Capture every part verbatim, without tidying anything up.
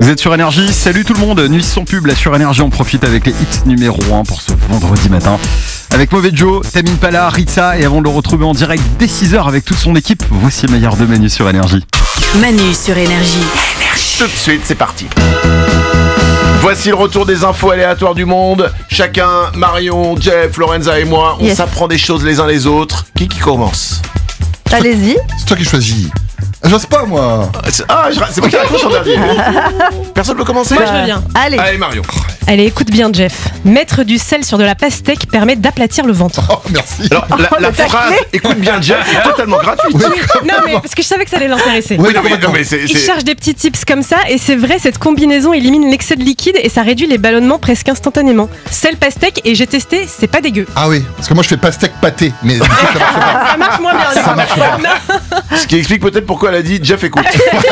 Vous êtes sur Énergie, salut tout le monde, Nuit sans pub, là sur Énergie, on profite avec les hits numéro un pour ce vendredi matin. Avec Mauvais Joe, Tamine Pala, Ritza, et avant de le retrouver en direct dès six heures avec toute son équipe, voici le meilleur de Manu sur Énergie. Manu sur Énergie. Tout de suite, c'est parti. Voici le retour des infos aléatoires du monde. Chacun, Marion, Jeff, Lorenza et moi, on Yes. s'apprend des choses les uns les autres. Qui qui commence? Allez-y. C'est toi qui choisis. Ah, j'ose pas, moi. Ah, je- c'est moi qui raccroche en dernier. Personne peut commencer? Moi je veux bien. Allez. Allez, Marion. Allez, écoute bien Jeff. Mettre du sel sur de la pastèque permet d'aplatir le ventre. Oh, merci. Alors, la, la le taquet. phrase « Écoute bien Jeff » est totalement gratuite. Non mais parce que je savais que ça allait l'intéresser. Oui, Oui, non, mais, non, mais c'est... Il c'est- cherche des petits tips comme ça et c'est vrai, cette combinaison élimine l'excès de liquide et ça réduit les ballonnements presque instantanément. Sel, pastèque et j'ai testé, c'est pas dégueu. Ah oui, parce que moi je fais pastèque pâté, mais du coup, ça marche pas. Ça marche moins bien. du Ça coup. marche pas. Non. Ce qui explique peut-être pourquoi elle a dit « Jeff, écoute ».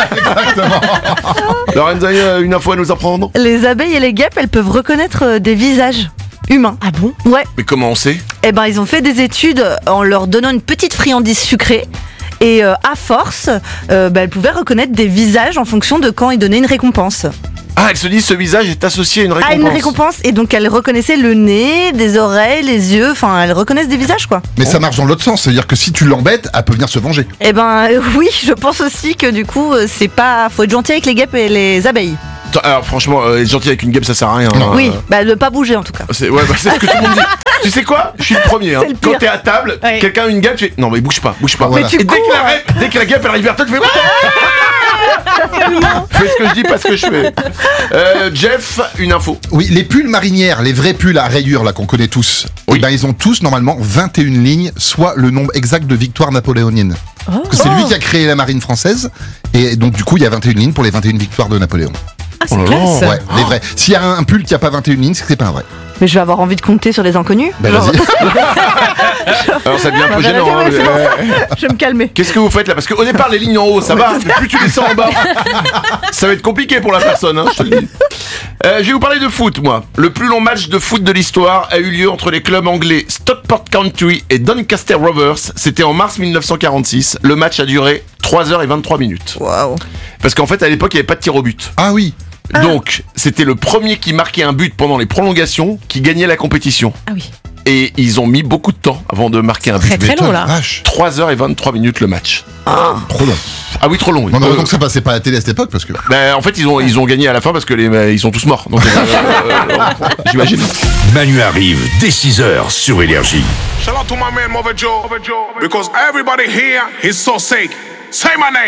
Lorenza, euh, une info à nous apprendre? Les abeilles et les guêpes, elles peuvent reconnaître euh, des visages humains. Ah bon? Ouais. Mais comment on sait? Eh ben, ils ont fait des études en leur donnant une petite friandise sucrée. Et euh, à force, euh, bah, elles pouvaient reconnaître des visages en fonction de quand ils donnaient une récompense. Ah, elle se dit ce visage est associé à une récompense. À une récompense. Et donc, elles reconnaissaient le nez, des oreilles, les yeux. Enfin, elles reconnaissent des visages, quoi. Mais ça marche dans l'autre sens, c'est-à-dire que si tu l'embêtes, elle peut venir se venger. Eh ben, euh, oui, je pense aussi que du coup, euh, c'est pas. Faut être gentil avec les guêpes et les abeilles. Attends, alors franchement, euh, être gentil avec une guêpe, ça sert à rien. Non. hein. Oui, bah, de pas bouger en tout cas. C'est, ouais, bah, c'est ce que tout le monde dit. Tu sais quoi? Je suis le premier. Hein. C'est le pire. Quand t'es à table, Ouais. quelqu'un a une guêpe, tu fais non mais bouge pas, bouge pas. Voilà. Mais tu Et dès que, la cours. rep- dès que la guêpe elle arrive vers toi, tu fais fais ce que je dis, pas ce que je fais. Euh, Jeff, une info. Oui, les pulls marinières, les vrais pulls à rayures là qu'on connaît tous, Oui. eh ben, ils ont tous normalement vingt et une lignes, soit le nombre exact de victoires napoléoniennes. Oh. Parce que c'est lui qui a créé la marine française, et donc du coup il y a vingt et une lignes pour les vingt et une victoires de Napoléon. Ah, c'est Oh là là. classe. Ouais, les vrais. S'il y a un, un pull qui a pas vingt et une lignes, c'est que c'est pas un vrai. Mais je vais avoir envie de compter sur les inconnus. Ben Genre, vas-y. Alors ça devient un peu Bah, gênant. ouais, hein, c'est le- pour ça. Je vais me calmer. Qu'est-ce que vous faites là? Parce qu'au départ, les lignes en haut, ça va, mais plus tu descends en bas, ça va être compliqué pour la personne, hein, je te le dis. Euh, je vais vous parler de foot, moi. Le plus long match de foot de l'histoire a eu lieu entre les clubs anglais Stockport County et Doncaster Rovers. C'était en mars mille neuf cent quarante-six. Le match a duré trois heures vingt-trois minutes. Waouh. Parce qu'en fait, à l'époque, il n'y avait pas de tir au but. Ah oui. Donc, c'était le premier qui marquait un but pendant les prolongations qui gagnait la compétition. Ah oui. Et ils ont mis beaucoup de temps avant de marquer un but. Très très long là. Vache. trois heures vingt-trois minutes le match. Trop long. Ah oui, trop long. oui. Non, mais Euh, donc ça passait pas à la télé à cette époque parce que. Ben, en fait, ils ont, ils ont gagné à la fin parce que les, euh, ils sont tous morts. Donc, euh, euh, j'imagine. Manu arrive dès six heures sur Énergie. Shout out to my man Mother Joe, because everybody here is so sick. Say my name.